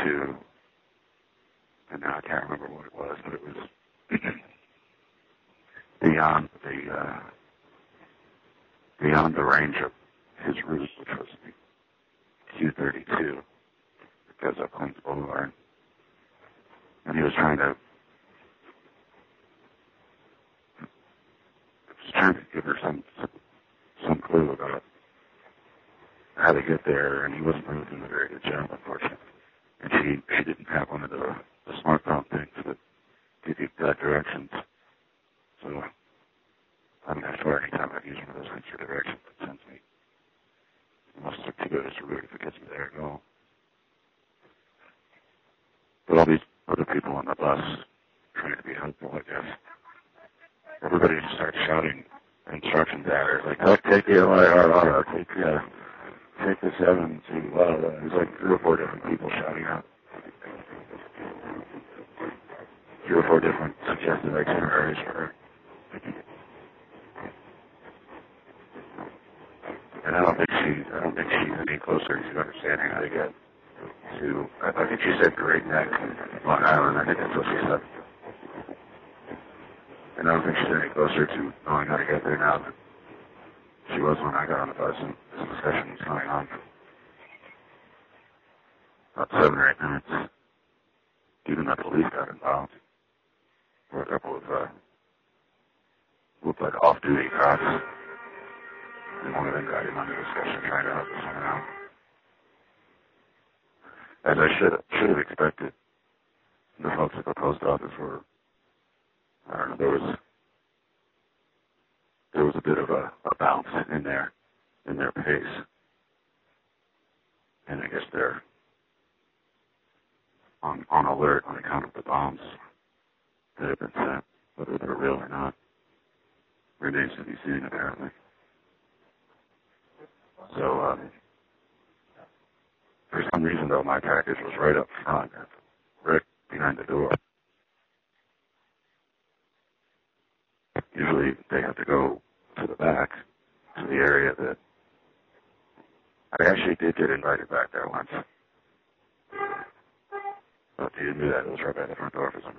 to, and now I can't remember what it was, but it was beyond the range of his route, which was Q32, that goes up Queens Boulevard. And he was trying to give her some clue about how to get there, and he wasn't really doing a very good job, unfortunately. And she didn't have one of the smartphone things that give you bad directions. So I mean, I swear anytime I've used one of those things for directions, it sends me almost circuitous route if it gets me there at all. But all these other people on the bus trying to be helpful, I guess. Everybody just starts shouting instructions at her, like, oh, take the LIRR, take the 7 to, there's like 3 or 4 different people shouting out. 3 or 4 different suggested itineraries for her. And I don't think she's any closer to understanding how to get to, I think she said Great Neck, Long Island, I think that's what she said. And I don't think she's any closer to knowing how to get there now than she was when I got on the bus and this discussion was going on for about 7 or 8 minutes. Even the police got involved. There were a couple of, looked like off-duty cops. And one of them got in on the discussion trying to help us out. As I should have expected, the folks at the post office were, I don't know, there was a bit of a bounce in their pace. And I guess they're on alert on account of the bombs that have been sent, whether they're real or not. Remains to be seen, apparently. So, for some reason, though, my package was right up front, right behind the door. Usually, they have to go to the back, to the area that I actually did get invited back there once. But they didn't do that. It was right by the front door for some reason.